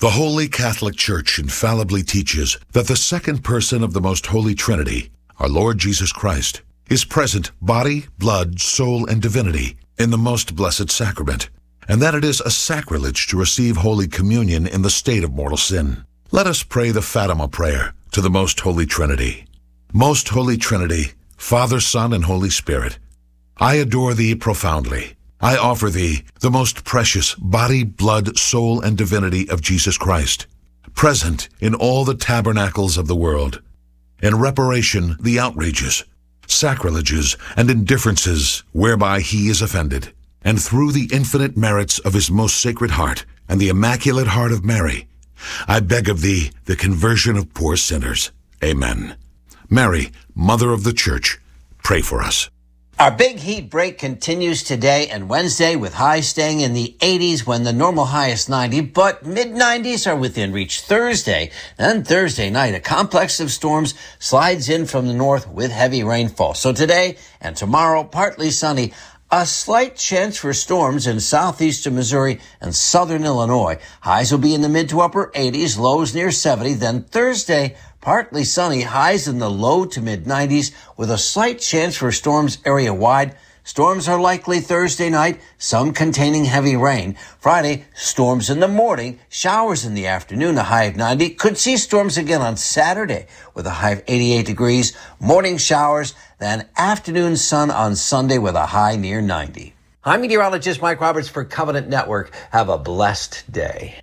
The Holy Catholic Church infallibly teaches that the second person of the Most Holy Trinity, our Lord Jesus Christ, is present body, blood, soul, and divinity in the most blessed sacrament, and that it is a sacrilege to receive Holy Communion in the state of mortal sin. Let us pray the Fatima prayer to the Most Holy Trinity. Most Holy Trinity, Father, Son, and Holy Spirit, I adore Thee profoundly. I offer Thee the most precious body, blood, soul, and divinity of Jesus Christ, present in all the tabernacles of the world, in reparation the outrages, sacrileges, and indifferences whereby He is offended, and through the infinite merits of His most sacred heart and the Immaculate Heart of Mary, I beg of Thee the conversion of poor sinners. Amen. Mary, Mother of the Church, pray for us. Our big heat break continues today and Wednesday with highs staying in the 80s when the normal high is 90, but mid-90s are within reach Thursday. Then Thursday night, a complex of storms slides in from the north with heavy rainfall. So today and tomorrow, partly sunny. A slight chance for storms in southeastern Missouri and southern Illinois. Highs will be in the mid to upper 80s, lows near 70. Then Thursday, partly sunny, highs in the low to mid 90s with a slight chance for storms area-wide. Storms are likely Thursday night, some containing heavy rain. Friday, storms in the morning, showers in the afternoon, a high of 90. Could see storms again on Saturday with a high of 88 degrees. Morning showers, then afternoon sun on Sunday with a high near 90. I'm meteorologist Mike Roberts for Covenant Network. Have a blessed day.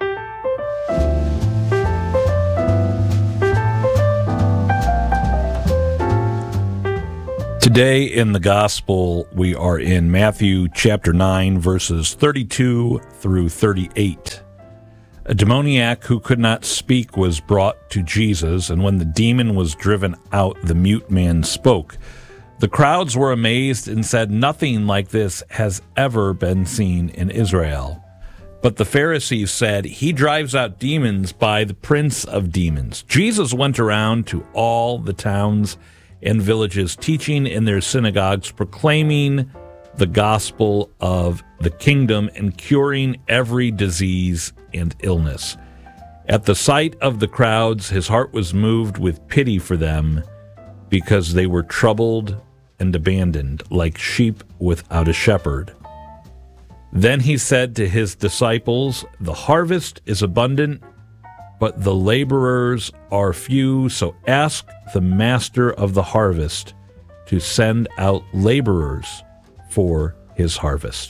Today in the Gospel, we are in Matthew chapter 9, verses 32 through 38. A demoniac who could not speak was brought to Jesus, and when the demon was driven out, the mute man spoke. The crowds were amazed and said, "Nothing like this has ever been seen in Israel." But the Pharisees said, "He drives out demons by the prince of demons." Jesus went around to all the towns and villages, teaching in their synagogues, proclaiming the gospel of the kingdom and curing every disease and illness. At the sight of the crowds, his heart was moved with pity for them because they were troubled and abandoned like sheep without a shepherd. Then he said to his disciples, "The harvest is abundant, but the laborers are few, so ask the master of the harvest to send out laborers for his harvest."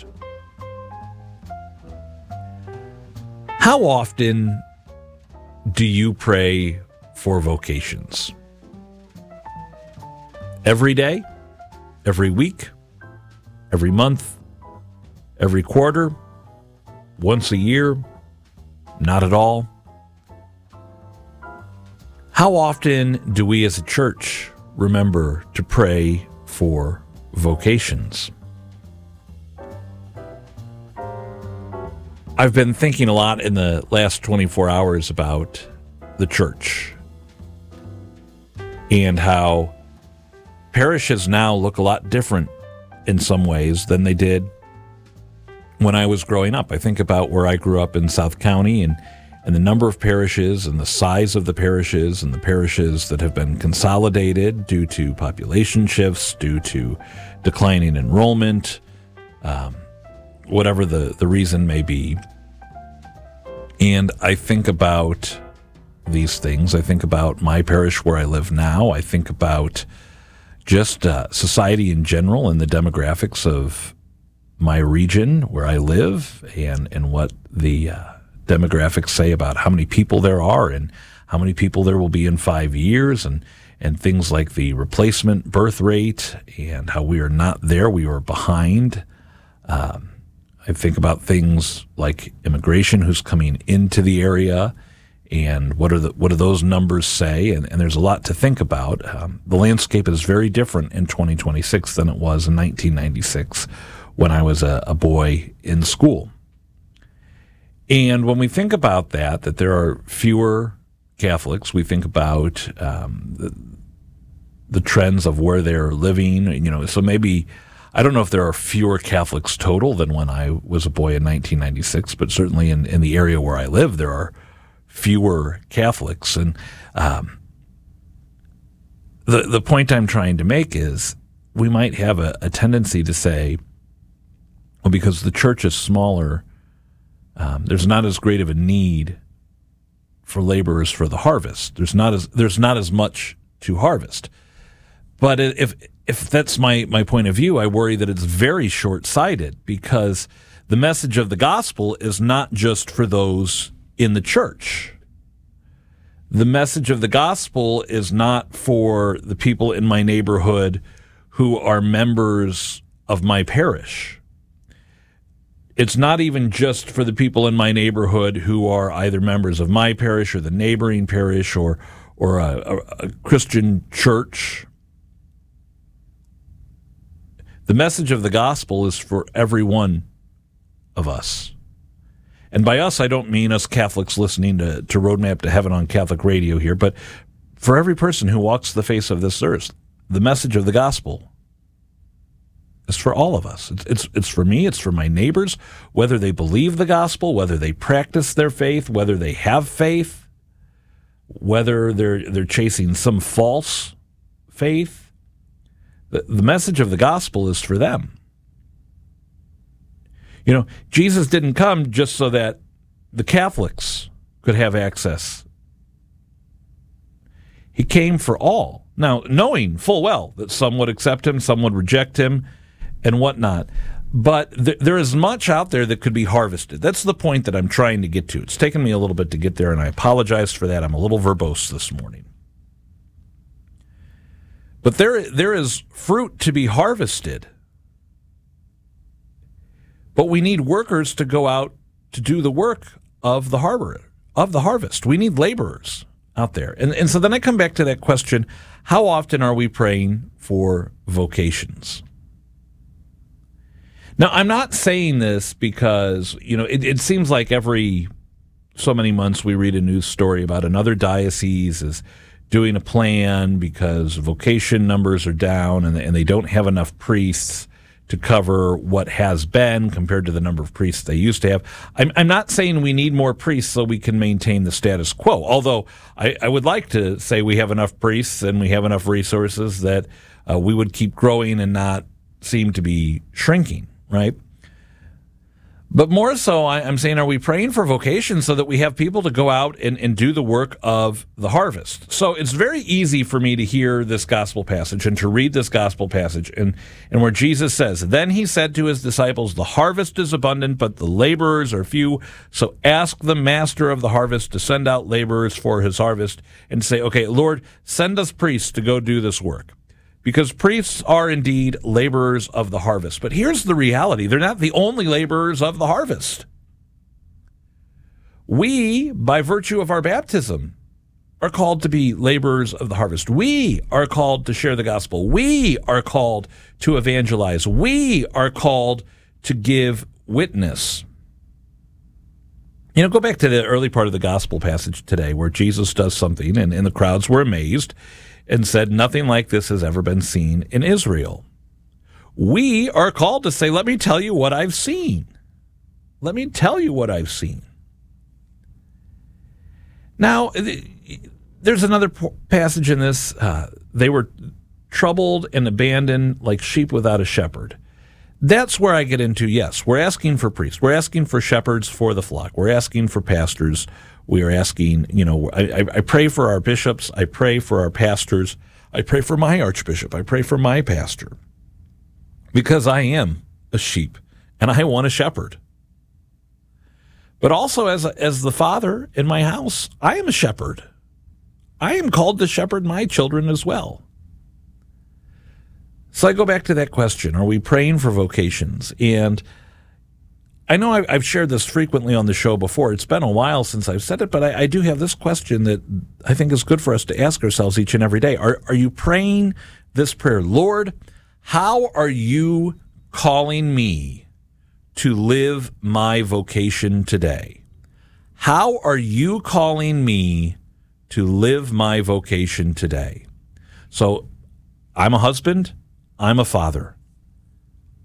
How often do you pray for vocations? Every day? Every week? Every month? Every quarter? Once a year? Not at all? How often do we as a church remember to pray for vocations? I've been thinking a lot in the last 24 hours about the church and how parishes now look a lot different in some ways than they did when I was growing up. I think about where I grew up in South County and the number of parishes and the size of the parishes and the parishes that have been consolidated due to population shifts, due to declining enrollment, whatever the reason may be. And I think about these things. I think about my parish where I live now. I think about just society in general and the demographics of my region where I live and what the demographics say about how many people there are and how many people there will be in 5 years and things like the replacement birth rate and how we are not there, we are behind. I think about things like immigration, who's coming into the area, and what do those numbers say? And there's a lot to think about. The landscape is very different in 2026 than it was in 1996 when I was a boy in school. And when we think about that there are fewer Catholics, we think about the trends of where they're living. So maybe I don't know if there are fewer Catholics total than when I was a boy in 1996, but certainly in the area where I live, there are fewer Catholics. And the point I'm trying to make is we might have a tendency to say, well, because the church is smaller, there's not as great of a need for laborers for the harvest. There's not as much to harvest. But if that's my point of view, I worry that it's very short-sighted, because the message of the gospel is not just for those in the church. The message of the gospel is not for the people in my neighborhood who are members of my parish. It's not even just for the people in my neighborhood who are either members of my parish or the neighboring parish or a Christian church. The message of the gospel is for every one of us. And by us, I don't mean us Catholics listening to Roadmap to Heaven on Catholic radio here, but for every person who walks the face of this earth, the message of the gospel is for all of us. It's for me, it's for my neighbors, whether they believe the gospel, whether they practice their faith, whether they have faith, whether they're chasing some false faith. The message of the gospel is for them. You know, Jesus didn't come just so that the Catholics could have access. He came for all. Now, knowing full well that some would accept him, some would reject him, and whatnot. But there is much out there that could be harvested. That's the point that I'm trying to get to. It's taken me a little bit to get there, and I apologize for that. I'm a little verbose this morning. But there is fruit to be harvested. But we need workers to go out to do the work of the harvest. We need laborers out there. And so then I come back to that question, how often are we praying for vocations? Now, I'm not saying this because, it seems like every so many months we read a news story about another diocese is doing a plan because vocation numbers are down and they don't have enough priests to cover what has been compared to the number of priests they used to have. I'm not saying we need more priests so we can maintain the status quo, although I would like to say we have enough priests and we have enough resources that we would keep growing and not seem to be shrinking, right? But more so, I'm saying, are we praying for vocation so that we have people to go out and do the work of the harvest? So it's very easy for me to hear this gospel passage and to read this gospel passage and where Jesus says, "Then he said to his disciples, the harvest is abundant, but the laborers are few. So ask the master of the harvest to send out laborers for his harvest," and say, okay, Lord, send us priests to go do this work. Because priests are indeed laborers of the harvest. But here's the reality. They're not the only laborers of the harvest. We, by virtue of our baptism, are called to be laborers of the harvest. We are called to share the gospel. We are called to evangelize. We are called to give witness. Go back to the early part of the gospel passage today where Jesus does something and the crowds were amazed and said, nothing like this has ever been seen in Israel. We are called to say, let me tell you what I've seen. Let me tell you what I've seen. Now, there's another passage in this. They were troubled and abandoned like sheep without a shepherd. That's where I get into, yes, we're asking for priests. We're asking for shepherds for the flock. We're asking for pastors. We are asking, I pray for our bishops. I pray for our pastors. I pray for my archbishop. I pray for my pastor. Because I am a sheep and I want a shepherd. But also as the father in my house, I am a shepherd. I am called to shepherd my children as well. So I go back to that question. Are we praying for vocations? And I know I've shared this frequently on the show before. It's been a while since I've said it, but I do have this question that I think is good for us to ask ourselves each and every day. Are you praying this prayer? Lord, how are you calling me to live my vocation today? How are you calling me to live my vocation today? So I'm a husband. I'm a father.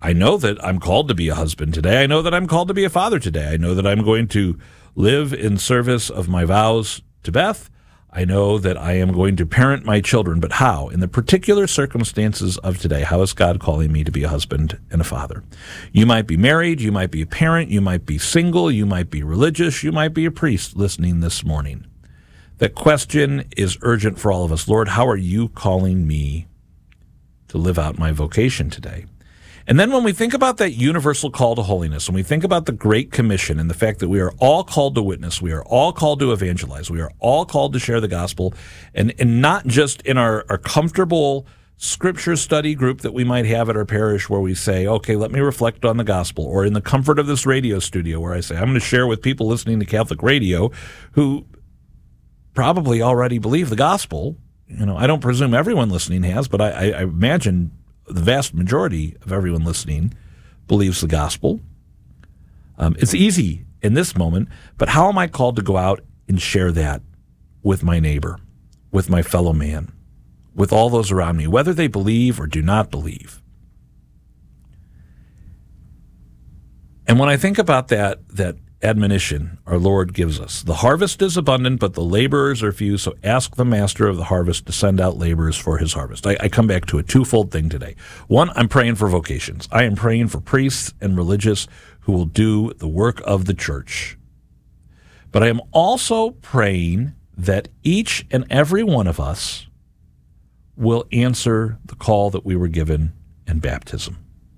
I know that I'm called to be a husband today. I know that I'm called to be a father today. I know that I'm going to live in service of my vows to Beth. I know that I am going to parent my children, but how? In the particular circumstances of today, how is God calling me to be a husband and a father? You might be married, you might be a parent, you might be single, you might be religious, you might be a priest listening this morning. That question is urgent for all of us. Lord, how are you calling me to live out my vocation today? And then when we think about that universal call to holiness, when we think about the Great Commission and the fact that we are all called to witness, we are all called to evangelize, we are all called to share the gospel, and not just in our comfortable scripture study group that we might have at our parish where we say, okay, let me reflect on the gospel, or in the comfort of this radio studio where I say, I'm going to share with people listening to Catholic radio who probably already believe the gospel. I don't presume everyone listening has, but I imagine the vast majority of everyone listening believes the gospel. It's easy in this moment, but how am I called to go out and share that with my neighbor, with my fellow man, with all those around me, whether they believe or do not believe? And when I think about that admonition our Lord gives us, the harvest is abundant, but the laborers are few, so ask the master of the harvest to send out laborers for his harvest. I come back to a twofold thing today. One, I'm praying for vocations. I am praying for priests and religious who will do the work of the church. But I am also praying that each and every one of us will answer the call that we were given in baptism.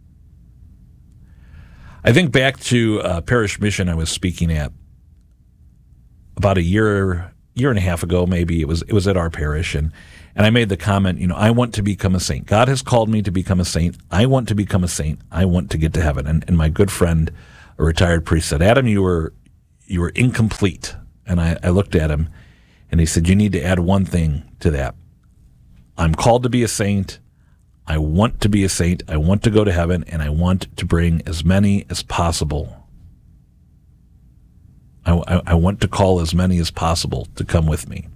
I think back to a parish mission I was speaking at about a year and a half ago, maybe. It was at our parish, and I made the comment, I want to become a saint. God has called me to become a saint. I want to become a saint. I want to get to heaven. And my good friend, a retired priest, said, Adam, you were incomplete. And I looked at him, and he said, you need to add one thing to that. I'm called to be a saint. I want to be a saint, I want to go to heaven, and I want to bring as many as possible. I want to call as many as possible to come with me.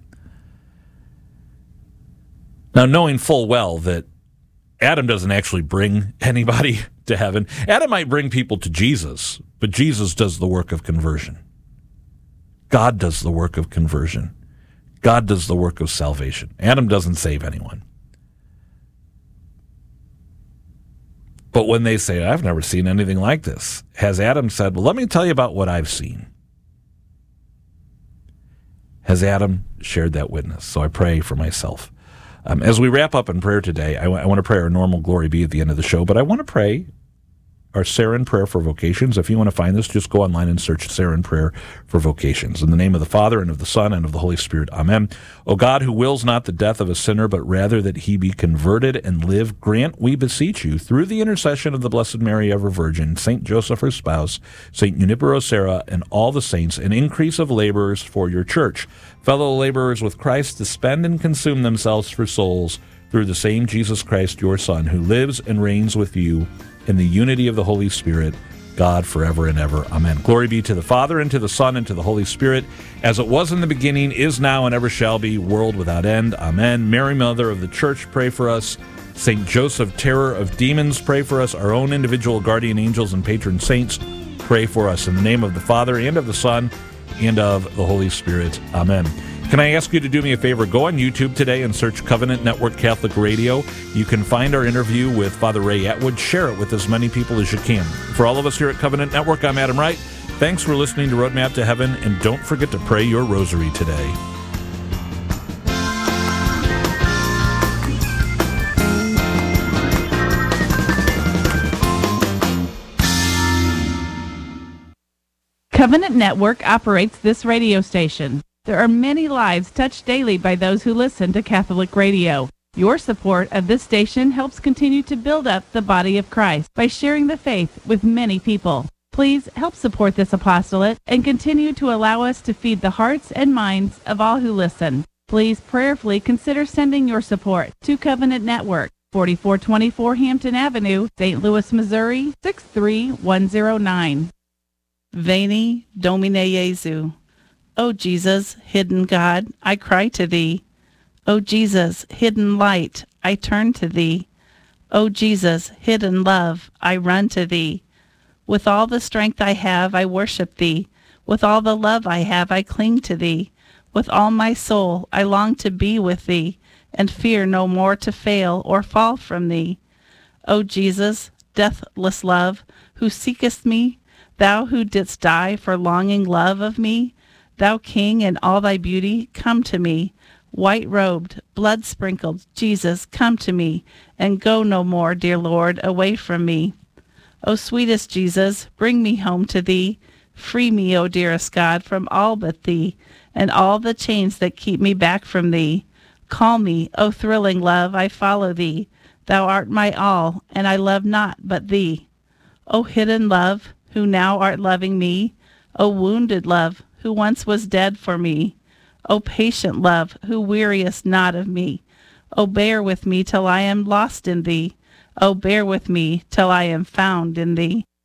Now, knowing full well that Adam doesn't actually bring anybody to heaven. Adam might bring people to Jesus, but Jesus does the work of conversion. God does the work of conversion. God does the work of salvation. Adam doesn't save anyone. But when they say, I've never seen anything like this, has Adam said, well, let me tell you about what I've seen? Has Adam shared that witness? So I pray for myself. As we wrap up in prayer today, I want to pray our normal glory be at the end of the show, but I want to pray our Sarin Prayer for Vocations. If you want to find this, just go online and search Sarin Prayer for Vocations. In the name of the Father, and of the Son, and of the Holy Spirit. Amen. O God, who wills not the death of a sinner, but rather that he be converted and live, grant, we beseech you, through the intercession of the Blessed Mary, ever Virgin, Saint Joseph, her spouse, Saint Junipero Serra, and all the saints, an increase of laborers for your church, fellow laborers with Christ, to spend and consume themselves for souls, through the same Jesus Christ, your Son, who lives and reigns with you in the unity of the Holy Spirit, God, forever and ever. Amen. Glory be to the Father, and to the Son, and to the Holy Spirit, as it was in the beginning, is now, and ever shall be, world without end. Amen. Mary, Mother of the Church, pray for us. Saint Joseph, terror of demons, pray for us. Our own individual guardian angels and patron saints, pray for us. In the name of the Father, and of the Son, and of the Holy Spirit. Amen. Can I ask you to do me a favor? Go on YouTube today and search Covenant Network Catholic Radio. You can find our interview with Father Ray Atwood. Share it with as many people as you can. For all of us here at Covenant Network, I'm Adam Wright. Thanks for listening to Roadmap to Heaven, and don't forget to pray your rosary today. Covenant Network operates this radio station. There are many lives touched daily by those who listen to Catholic radio. Your support of this station helps continue to build up the body of Christ by sharing the faith with many people. Please help support this apostolate and continue to allow us to feed the hearts and minds of all who listen. Please prayerfully consider sending your support to Covenant Network, 4424 Hampton Avenue, St. Louis, Missouri, 63109. Veni Domine Jesu. O Jesus, hidden God, I cry to thee. O Jesus, hidden light, I turn to thee. O Jesus, hidden love, I run to thee. With all the strength I have, I worship thee. With all the love I have, I cling to thee. With all my soul, I long to be with thee, and fear no more to fail or fall from thee. O Jesus, deathless love, who seekest me, thou who didst die for longing love of me, thou King in all thy beauty, come to me. White-robed, blood-sprinkled, Jesus, come to me, and go no more, dear Lord, away from me. O sweetest Jesus, bring me home to thee. Free me, O dearest God, from all but thee, and all the chains that keep me back from thee. Call me, O thrilling love, I follow thee. Thou art my all, and I love not but thee. O hidden love, who now art loving me. O wounded love, who once was dead for me. O patient love, who weariest not of me. O bear with me till I am lost in thee. O bear with me till I am found in thee.